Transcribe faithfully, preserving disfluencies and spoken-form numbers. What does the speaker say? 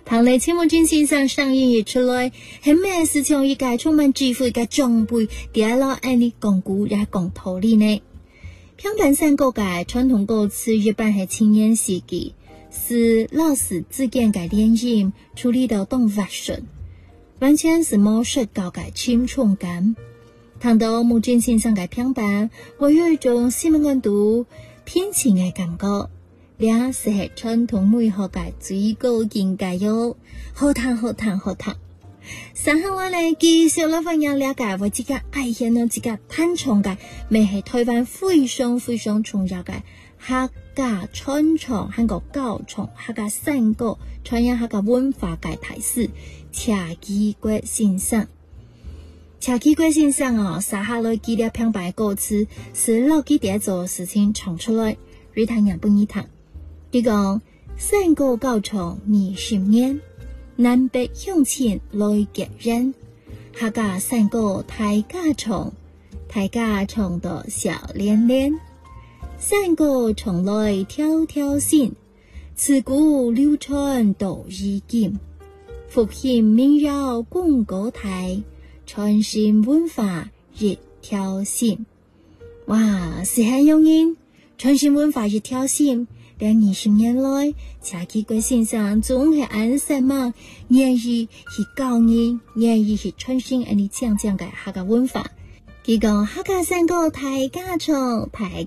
唐丽千木君先生上映而出來，係咩事情？一個充滿智慧嘅長輩，點解按你講古也講道理呢？平板山歌嘅傳統歌詞，一般係青年時期，是老師自己嘅練音處理到動發順，完全是冇說教嘅輕重感。談到木君先生嘅平板，我有一種心感到偏情嘅感覺。倆是係傳統美學嘅最高境界喲，好聽好聽好聽。上下我哋繼續嚟分享了解我自己愛人呢自己彈唱嘅，咪係台灣非常非常重要嘅客家傳唱，韓國教唱，客家山歌，傳揚客家文化嘅大師車基國先生。車基國先生哦，上下來記了平白歌詞，是老記者做事情唱出來，瑞談也不易談。佢講山歌教唱二十年，南北鄉親來結緣，客家山歌大家唱，大家唱到笑連連，山歌唱來跳跳心，自古流傳到如今，復興民謠廣歌台，傳承文化一條心。哇，是很容易傳承文化一條心。兩二十年來，車基國先生總係按什麼願意去教人，願意去傳承我哋講講嘅客家文化。佢講客家山歌大家唱，大